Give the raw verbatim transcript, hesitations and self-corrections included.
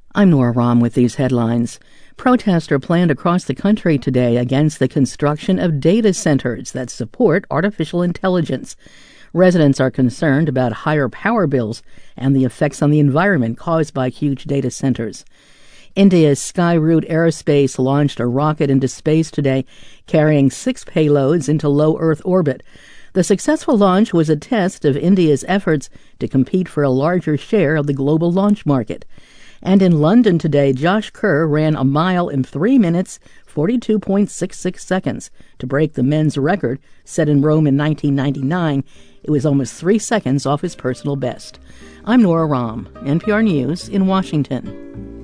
I'm Nora Rahm with these headlines. Protests are planned across the country today against the construction of data centers that support artificial intelligence. Residents are concerned about higher power bills and the effects on the environment caused by huge data centers. India's Skyroot Aerospace launched a rocket into space today, carrying six payloads into low Earth orbit. The successful launch was a test of India's efforts to compete for a larger share of the global launch market. And in London today, Josh Kerr ran a mile in three minutes, forty-two point six six seconds to break the men's record set in Rome in nineteen ninety-nine. It was almost three seconds off his personal best. I'm Nora Rahm, N P R News in Washington.